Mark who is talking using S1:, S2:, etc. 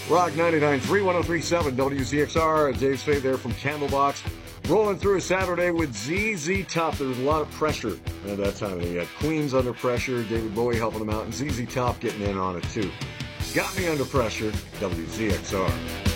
S1: Rock 99.3, 103.7 WZXR. Dave Spade there from Candlebox. Rolling through a Saturday with ZZ Top. There was a lot of pressure at that time. They had Queens under pressure, David Bowie helping them out, and ZZ Top getting in on it too. Got Me Under Pressure, WZXR.